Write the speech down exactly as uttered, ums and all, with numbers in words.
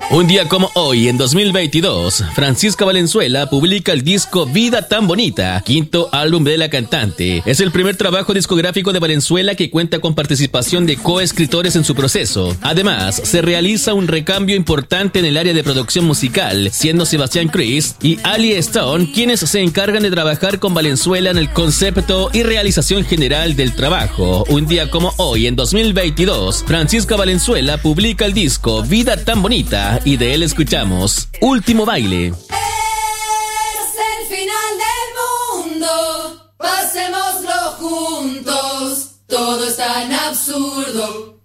Un día como hoy, en dos mil veintidós, Francisca Valenzuela publica el disco Vida Tan Bonita, quinto álbum de la cantante. Es el primer trabajo discográfico de Valenzuela que cuenta con participación de coescritores en su proceso. Además, se realiza un recambio importante en el área de producción musical, siendo Sebastián Cruz y Ali Stone quienes se encargan de trabajar con Valenzuela en el concepto y realización general del trabajo. Un día como hoy, en dos mil veintidós, Francisca Valenzuela publica el disco Vida Tan Bonita, y de él escuchamos Último Baile. Es el final del mundo, pasémoslo juntos, todo es tan absurdo.